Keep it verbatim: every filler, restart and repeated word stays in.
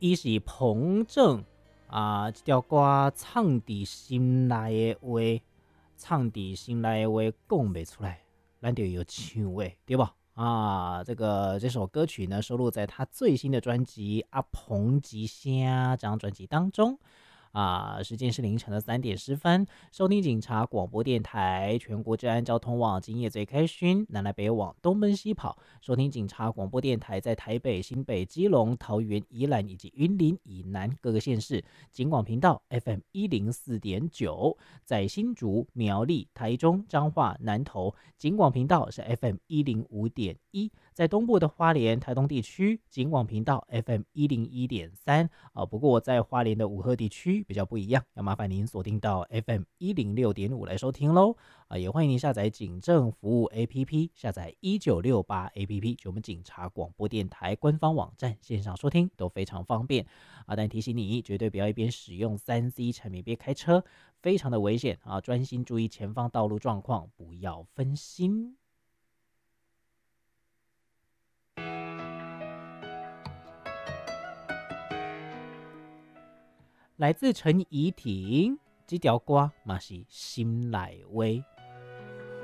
伊是彭正啊，这条歌唱伫心内的话，唱伫心内的话讲袂出来，咱就有唱诶，对吧？啊，这个这首歌曲呢，收录在他最新的专辑《阿彭吉声》这张专辑当中。啊，时间是凌晨的三点十分，收听警察广播电台，全国治安交通网今夜最开勋，南来北往，东奔西跑。收听警察广播电台，在台北、新北、基隆、桃园、宜兰以及云林以南各个县市，警广频道 F M 一零四点九，在新竹、苗栗、台中、彰化、南投，警广频道是 F M 一零五点一。在东部的花莲、台东地区，警广频道 F M 一零一点三啊。不过在花莲的五鹤地区比较不一样，要麻烦您锁定到 F M 一零六点五来收听喽啊。也欢迎您下载警政服务 A P P， 下载一九六八 A P P， 就我们警察广播电台官方网站，线上收听都非常方便啊。但提醒你，绝对不要一边使用三 C 产品边开车，非常的危险啊！专心注意前方道路状况，不要分心。来自陈怡婷，这条歌嘛是心内话。